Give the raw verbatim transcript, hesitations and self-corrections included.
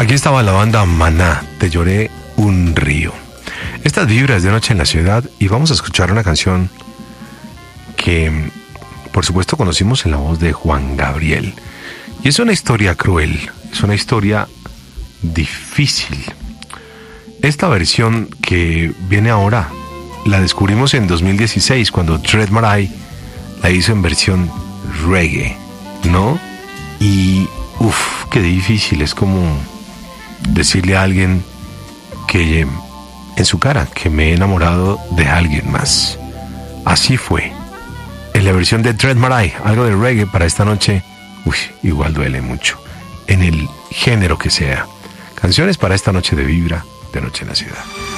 Aquí estaba la banda Maná, Te lloré un río. Estas vibras de Noche en la Ciudad, y vamos a escuchar una canción que, por supuesto, conocimos en la voz de Juan Gabriel. Y es una historia cruel, es una historia difícil. Esta versión que viene ahora la descubrimos en dos mil dieciséis cuando Dread Marai la hizo en versión reggae, ¿no? Y uff, qué difícil, es como decirle a alguien que en su cara que me he enamorado de alguien más. Así fue. En la versión de Dread Marai, algo de reggae para esta noche, uy, igual duele mucho. En el género que sea. Canciones para esta noche de vibra de Noche en la Ciudad.